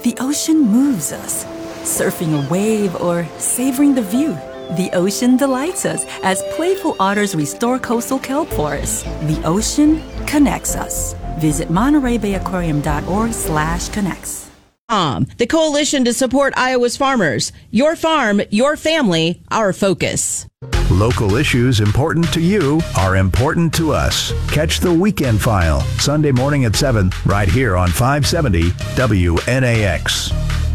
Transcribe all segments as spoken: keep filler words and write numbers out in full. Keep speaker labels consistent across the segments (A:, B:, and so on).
A: The ocean moves us. Surfing a wave or savoring the view. The ocean delights us as playful otters restore coastal kelp forests. The ocean connects us. Visit Monterey Bay Aquarium dot org slash connects.
B: Um, the coalition to support Iowa's farmers. Your farm, your family, our focus.
C: Local issues important to you are important to us. Catch the Weekend File, Sunday morning at seven, right here on five seventy W N A X.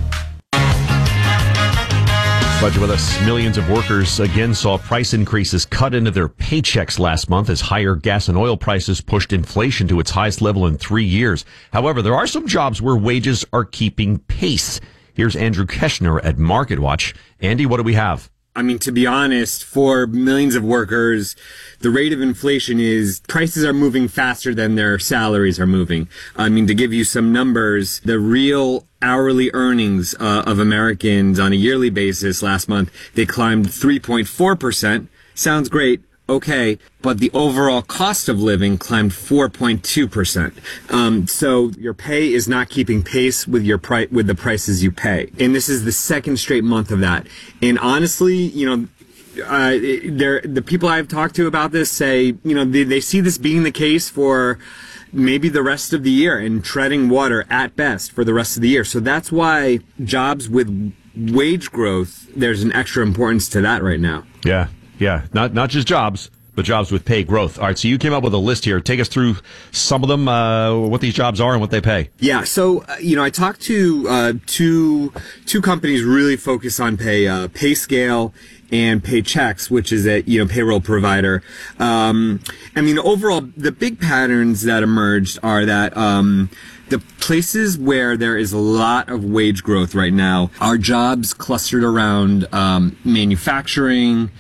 D: Budget with us. Millions of workers again saw price increases cut into their paychecks last month as higher gas and oil prices pushed inflation to its highest level in three years. However, there are some jobs where wages are keeping pace. Here's Andrew Keshner at MarketWatch. Andy, what do we have?
E: I mean, to be honest, for millions of workers, the rate of inflation is prices are moving faster than their salaries are moving. I mean, to give you some numbers, the real hourly earnings uh, of Americans on a yearly basis last month, they climbed three point four percent. Sounds great. Okay, but the overall cost of living climbed four point two percent. Um, so your pay is not keeping pace with your pri- with the prices you pay. And this is the second straight month of that. And honestly, you know, uh, there, the people I've talked to about this say, you know, they, they see this being the case for maybe the rest of the year and treading water at best for the rest of the year. So that's why jobs with wage growth, there's an extra importance to that right now.
D: Yeah. Yeah, not not just jobs, but jobs with pay growth. All right, so you came up with a list here. Take us through some of them, uh, what these jobs are and what they pay.
E: Yeah, so, uh, you know, I talked to uh, two two companies really focus on pay, uh, PayScale and Paychex, which is a, you know, payroll provider. Um, I mean, overall, the big patterns that emerged are that um, the places where there is a lot of wage growth right now are jobs clustered around um, manufacturing,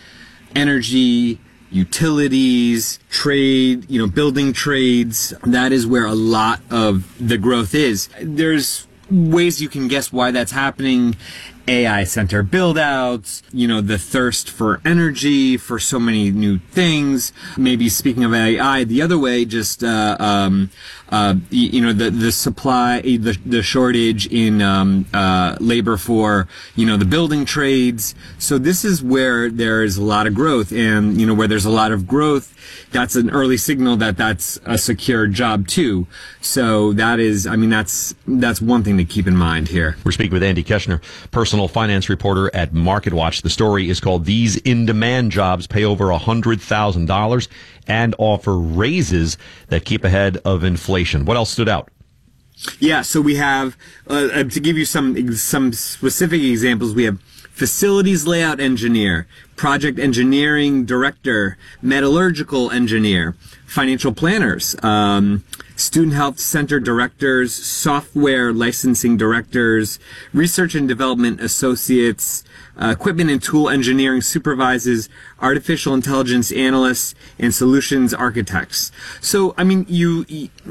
E: energy, utilities, trade, you know, building trades. That is where a lot of the growth is. There's ways you can guess why that's happening. A I center build-outs, you know, the thirst for energy, for so many new things. Maybe speaking of A I, the other way, just, uh, um, uh, you know, the, the supply, the, the shortage in, um, uh, labor for, you know, the building trades. So this is where there's a lot of growth, and, you know, where there's a lot of growth, that's an early signal that that's a secure job too. So that is, I mean, that's, that's one thing to keep in mind here.
D: We're speaking with Andy Keshner, personal finance reporter at MarketWatch. The story is called "These in-demand jobs pay over one hundred thousand dollars and offer raises that keep ahead of inflation." What else stood out?
E: Yeah, so we have, uh, to give you some some specific examples, we have facilities layout engineer, project engineering director, metallurgical engineer, financial planners, um, student health center directors, software licensing directors, research and development associates, uh, equipment and tool engineering supervisors, artificial intelligence analysts, and solutions architects. So, I mean, you,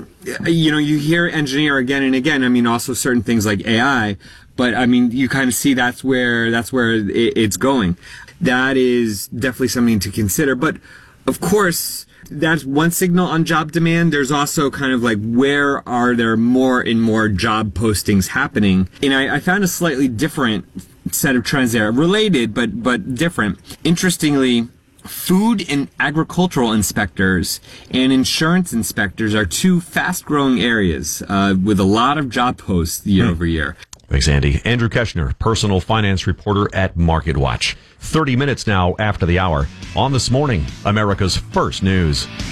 E: you know, you hear engineer again and again. I mean, also certain things like A I, but I mean, you kind of see that's where, that's where it, it's going. That is definitely something to consider. But of course, that's one signal on job demand. There's also kind of like, where are there more and more job postings happening? And I, I found a slightly different set of trends there, related, but, but different. Interestingly, food and agricultural inspectors and insurance inspectors are two fast-growing areas, uh, with a lot of job posts year hmm. over year.
D: Thanks, Andy. Andrew Keshner, personal finance reporter at MarketWatch. thirty minutes now after the hour on This Morning, America's First News.